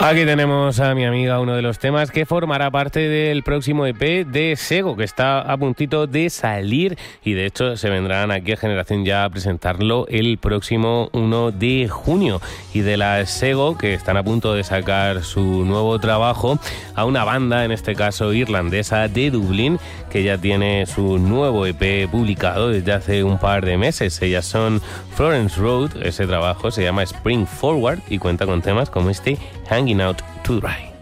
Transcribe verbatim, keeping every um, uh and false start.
Aquí tenemos a mi amiga, uno de los temas que formará parte del próximo E P de Sego, que está a puntito de salir y de hecho se vendrán aquí a Generación Ya a presentarlo el próximo uno de junio. Y de la Sego, que están a punto de sacar su nuevo trabajo, a una banda, en este caso irlandesa, de Dublín, que ya tiene su nuevo E P publicado desde hace un par de meses. Ellas son Florence Road, ese trabajo se llama Spring Forward y cuenta con temas como este Hanging Out to Dry.